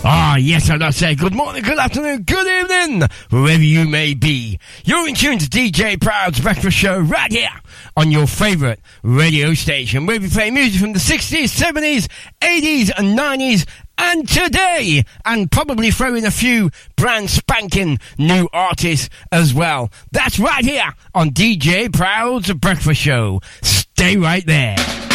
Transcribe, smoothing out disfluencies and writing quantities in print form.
Ah, yes, I'd like to say good morning, good afternoon, good evening, wherever you may be. You're in tune to DJ Proud's Breakfast Show right here on your favourite radio station, where we play music from the 60s, 70s, 80s and 90s, and today, and probably throw in a few brand spanking new artists as well. That's right here on DJ Proud's Breakfast Show. Stay right there.